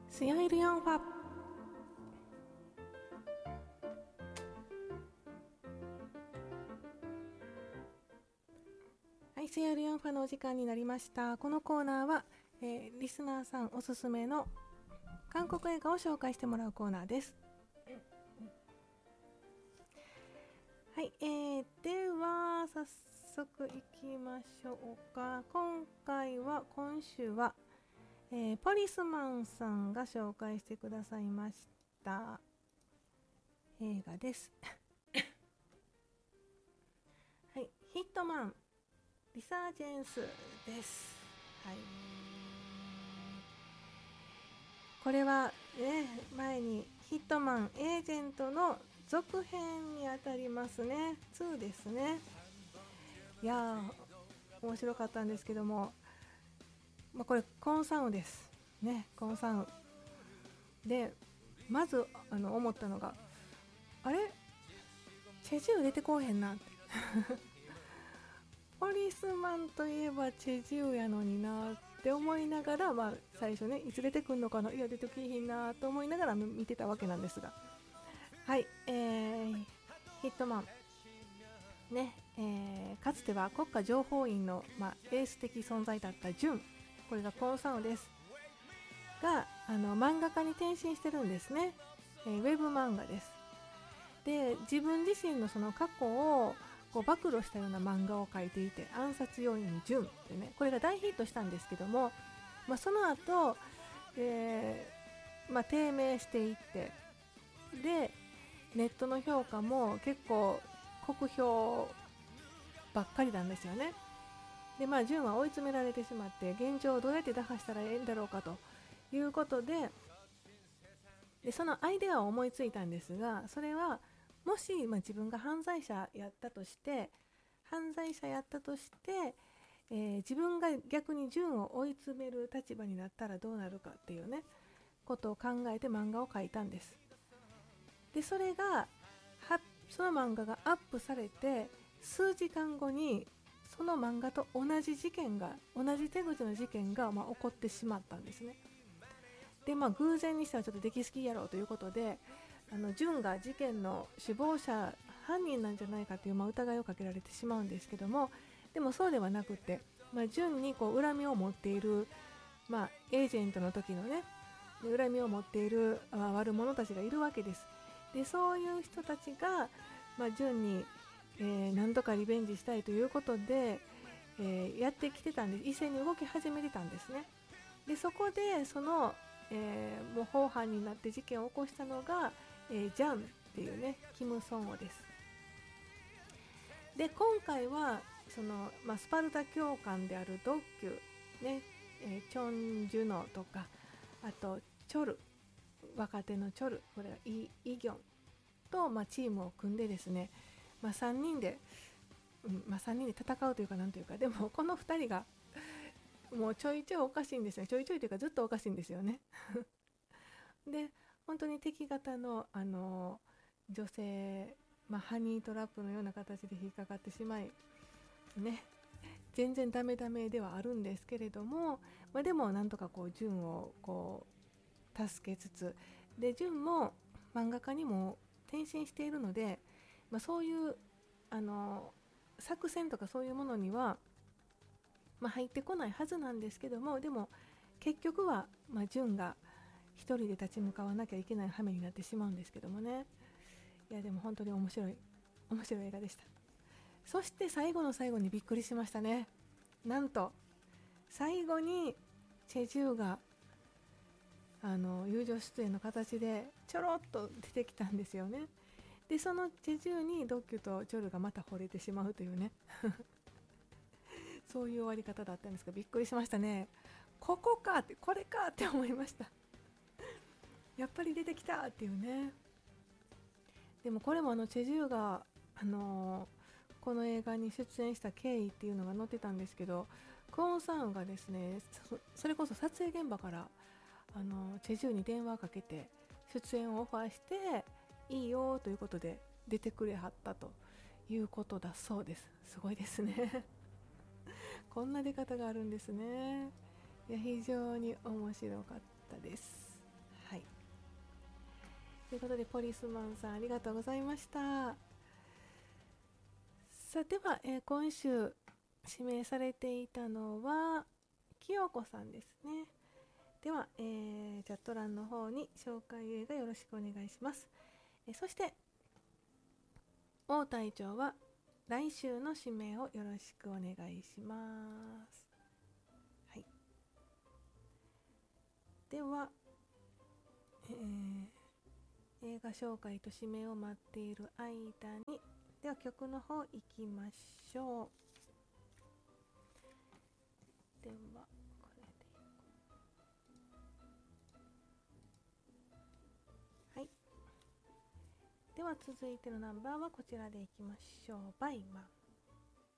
スヤイルヨンファ。はい、スヤイルヨンファのお時間になりました。このコーナーは、リスナーさんおすすめの韓国映画を紹介してもらうコーナーです。はい、では早速いきましょうか。今週は、ポリスマンさんが紹介してくださいました映画です。はい、ヒットマンリサージェンスです。はい、これは、前にヒットマンエージェントの続編にあたりますね。2ですね。いやー面白かったんですけども、これコンサウですね。コンサウでまず思ったのが、あれチェジュ出てこうへんなってポリスマンといえばチェジュやのになって思いながら、最初ね、いつ出てくんのかな、いや出てきひんなと思いながら見てたわけなんですが、はい、ヒットマンね、かつては国家情報院の、エース的存在だったジュン、これがコンサウですが、漫画家に転身してるんですね。ウェブ漫画です。で、自分自身のその過去をこう暴露したような漫画を描いていて、暗殺要員ジュンってね、これが大ヒットしたんですけども、その後、低迷していって、でネットの評価も結構酷評ばっかりなんですよね。でジュンは追い詰められてしまって、現状をどうやって打破したらええんだろうかということで、そのアイデアを思いついたんですが、それはもし、自分が犯罪者やったとして、自分が逆にジュンを追い詰める立場になったらどうなるかっていうね、ことを考えて漫画を描いたんです。でそれがその漫画がアップされて数時間後に、その漫画と同じ手口の事件が、起こってしまったんですね。で偶然にしてはちょっと出来すぎやろうということで、ジュンが事件の首謀者犯人なんじゃないかという、疑いをかけられてしまうんですけども、でもそうではなくて、ジュンにこう恨みを持っている、エージェントの時のね、恨みを持っている悪者たちがいるわけです。でそういう人たちが、ジュンに、何とかリベンジしたいということで、やってきてたんです。一斉に動き始めてたんですね。でそこでその、模倣犯になって事件を起こしたのが、ジャンっていうね、キム・ソンオです。で今回はその、スパルタ教官であるドッキュね、チョン・ジュノとか、あとチョル、若手のチョル、これがイ・ギョンと、チームを組んでですね、3人で、3人で戦うというか、なんというか、でもこの2人がもうちょいちょいおかしいんですよ。ちょいちょいというかずっとおかしいんですよね。で本当に敵方の、女性、ハニートラップのような形で引っかかってしまいね、全然ダメダメではあるんですけれども、でもなんとかこうジュンをこう助けつつ、でジュンも漫画家にも転身しているので、そういう作戦とかそういうものには、入ってこないはずなんですけども、でも結局は、ジュンが一人で立ち向かわなきゃいけない羽目になってしまうんですけどもね。いやでも本当に面白い映画でした。そして最後の最後にびっくりしましたね。なんと最後にチェジュが友情出演の形でちょろっと出てきたんですよね。でそのチェジュにドッキュとチョルがまた惚れてしまうというねそういう終わり方だったんですが、びっくりしましたね。ここかって、これかって思いました。やっぱり出てきたっていうね。でもこれもチェジュがこの映画に出演した経緯っていうのが載ってたんですけど、クオンサンがですね、それこそ撮影現場からチェジュに電話をかけて出演をオファーして、いいよということで出てくれはったということだそうです。すごいですねこんな出方があるんですね。いや非常に面白かったです。 ということでポリスマンさんありがとうございました。さあでは、今週指名されていたのは清子さんですね。では、チャット欄の方に紹介映画よろしくお願いします。そして王隊長は来週の指名をよろしくお願いします。はい。では、映画紹介と指名を待っている間に、では曲の方行きましょう。ではこれではい。では続いてのナンバーはこちらでいきましょう。バイマン。